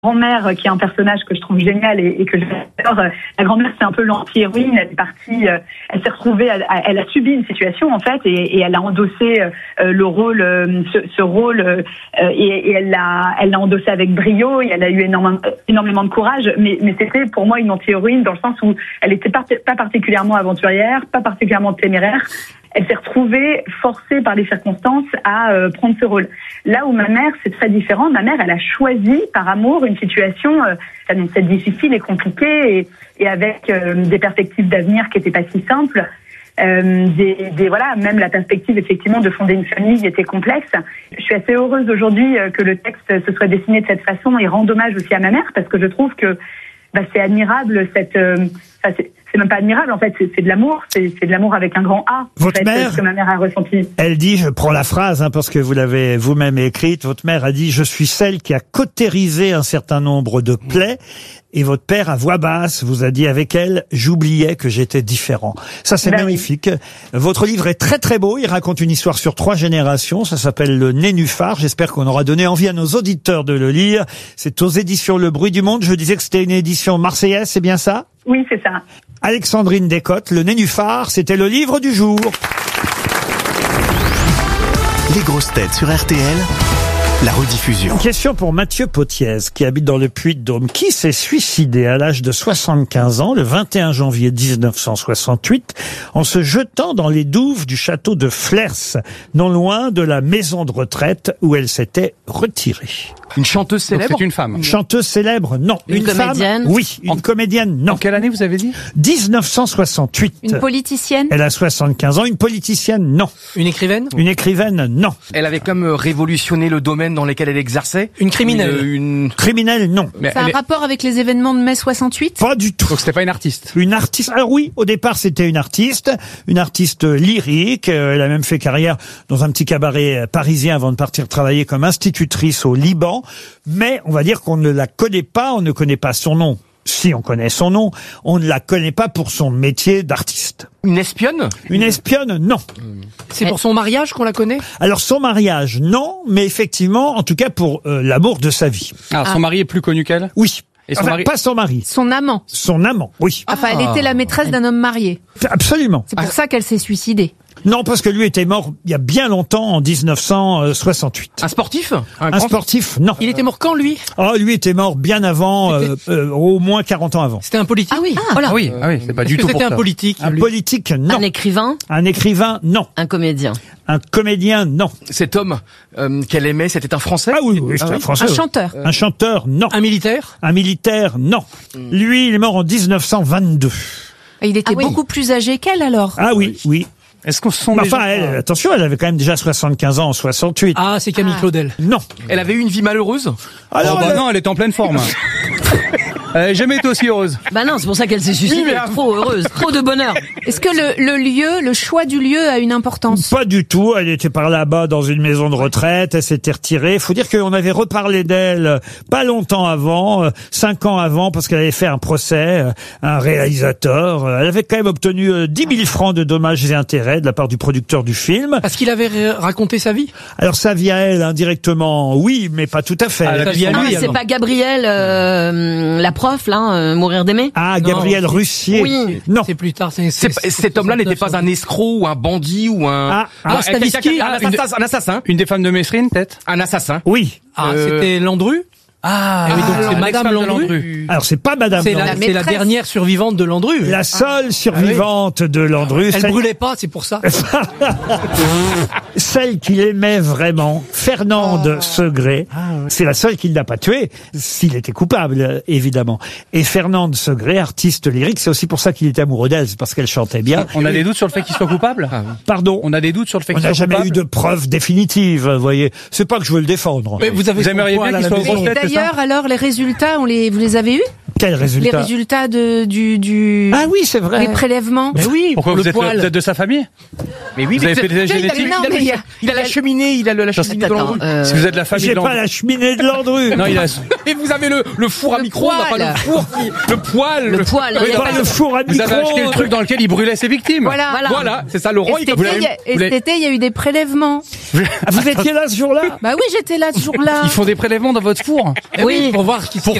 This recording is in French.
grand-mère, qui est un personnage que je trouve génial et que j'adore. La grand-mère, c'est un peu l'anti-héroïne. Elle est partie, elle s'est retrouvée, elle a subi une situation en fait, et elle a endossé le rôle, ce rôle, et elle l'a endossé avec brio. Et elle a eu énormément de courage. Mais c'était pour moi une anti-héroïne dans le sens où elle était pas particulièrement aventurière, pas particulièrement téméraire. Elle s'est retrouvée forcée par les circonstances à prendre ce rôle. Là où ma mère, c'est très différent. Ma mère, elle a choisi par amour une situation s'annonçait difficile et compliquée et avec des perspectives d'avenir qui n'étaient pas si simples. Voilà, même la perspective effectivement de fonder une famille était complexe. Je suis assez heureuse aujourd'hui que le texte se soit dessiné de cette façon et rend hommage aussi à ma mère parce que je trouve que c'est admirable c'est même pas admirable en fait, c'est de l'amour, c'est de l'amour avec un grand A. Votre mère, ce que ma mère a ressenti. Elle dit, je prends la phrase parce que vous l'avez vous-même écrite, votre mère a dit « Je suis celle qui a cautérisé un certain nombre de plaies ». Et votre père, à voix basse, vous a dit avec elle, j'oubliais que j'étais différent. Ça, c'est magnifique. Votre livre est très très beau. Il raconte une histoire sur 3 générations. Ça s'appelle Le Nénuphar. J'espère qu'on aura donné envie à nos auditeurs de le lire. C'est aux éditions Le Bruit du Monde. Je disais que c'était une édition marseillaise, c'est bien ça? Oui, c'est ça. Alexandrine Descottes, Le Nénuphar, c'était le livre du jour. Les grosses têtes sur RTL. La rediffusion. Une question pour Mathieu Potiez, qui habite dans le Puy-de-Dôme. Qui s'est suicidé à l'âge de 75 ans, le 21 janvier 1968, en se jetant dans les douves du château de Flers, non loin de la maison de retraite où elle s'était retirée? Une chanteuse célèbre? Donc c'est une femme. Une chanteuse célèbre? Non. Une comédienne? Femme? Oui. Une comédienne? Non. En quelle année vous avez dit? 1968. Une politicienne? Elle a 75 ans. Une politicienne? Non. Une écrivaine? Une écrivaine? Non. Elle avait comme révolutionné le domaine dans lequel elle exerçait? Une criminelle? Une criminelle? Non. Mais ça a un rapport avec les événements de mai 68? Pas du tout. Donc c'était pas une artiste? Une artiste? Alors oui, au départ c'était une artiste lyrique. Elle a même fait carrière dans un petit cabaret parisien avant de partir travailler comme institutrice au Liban. Mais on va dire qu'on ne la connaît pas, on ne connaît pas son nom. Si on connaît son nom, on ne la connaît pas pour son métier d'artiste. Une espionne? Une espionne, non. C'est pour son mariage qu'on la connaît? Alors son mariage, non, mais effectivement, en tout cas pour l'amour de sa vie. Alors son mari est plus connu qu'elle? Oui. Et son enfin, mari... pas son mari. Son amant. Son amant, oui. Enfin, elle était la maîtresse d'un homme marié. Absolument. C'est pour ça qu'elle s'est suicidée. Non, parce que lui était mort il y a bien longtemps, en 1968. Un sportif? Un sportif, non. Il était mort quand, lui? Oh, lui était mort bien avant, au moins 40 ans avant. C'était un politique? Ah oui, voilà. Ah oui, c'est pas du tout pour ça. C'était un politique? Un politique, non. Un écrivain? Un écrivain, non. Un comédien? Un comédien, non. Cet homme qu'elle aimait, c'était un Français? Ah oui, c'était un Français. Un chanteur? Un chanteur, non. Un militaire? Un militaire, non. Lui, il est mort en 1922. Et il était beaucoup plus âgé qu'elle alors? Ah oui, oui. Est-ce qu'on sont enfin, attention, elle avait quand même déjà 75 ans en 68. Ah, c'est Camille Claudel. Non. Elle avait eu une vie malheureuse? Alors, non, elle est en pleine forme. Elle n'a jamais été aussi heureuse. Bah non, c'est pour ça qu'elle s'est suicidée. Trop heureuse, trop de bonheur. Est-ce que le choix du lieu a une importance? Pas du tout. Elle était par là-bas dans une maison de retraite. Elle s'était retirée. Faut dire qu'on avait reparlé d'elle pas longtemps avant, 5 ans avant, parce qu'elle avait fait un procès à un réalisateur. Elle avait quand même obtenu 10 000 francs de dommages et intérêts de la part du producteur du film. Parce qu'il avait raconté sa vie? Alors sa vie à elle, indirectement, oui, mais pas tout à fait. Sa vie à lui, c'est pas Gabriel, la prof, là, Mourir d'aimer? Ah, Gabriel Russier. Oui. Non. C'est plus tard. Cet homme-là n'était pas un escroc ou un bandit ou un... Stavisky, un assassin. Une des femmes de Mesrine, peut-être? Un assassin. Oui. Ah, c'était Landru? Ah, oui, donc c'est Madame Landru. Alors c'est pas Madame Landru. C'est la dernière survivante de Landru. La seule survivante de Landru. Elle brûlait pas, c'est pour ça. Celle qu'il aimait vraiment, Fernande Segré. C'est la seule qu'il n'a pas tuée, s'il était coupable, évidemment. Et Fernande Segré, artiste lyrique, c'est aussi pour ça qu'il était amoureux d'elle, c'est parce qu'elle chantait bien. On a des doutes sur le fait qu'il soit coupable? Pardon? On a des doutes sur le fait qu'il soit soit coupable? On n'a jamais eu de preuves définitives, vous voyez. C'est pas que je veux le défendre. Mais vous aimeriez bien qu'il soit aux grosses têtes? D'ailleurs, alors, les résultats, vous les avez eus? Quel Les résultat? résultats du Ah oui, c'est vrai. les prélèvements. Mais oui, Pourquoi le vous poil. êtes de sa famille? Mais oui, Vous avez fait des tests génétiques? Il a la cheminée, il a la cheminée de Attends, Landru. Si vous êtes de la famille J'ai de pas la cheminée de Landru. Non, il a... Et vous avez le four à Le micro-ondes, poil. pas le four, le poil. Le poil. Oui, pas le four à Vous avez acheté le micro. truc dans lequel il brûlait ses victimes. Voilà. Voilà, c'est ça, Laurent. Et cet été, il y a eu des prélèvements. Vous étiez là ce jour-là? Bah oui, j'étais là ce jour-là. Ils font des prélèvements dans votre four. Oui. Pour voir ce qui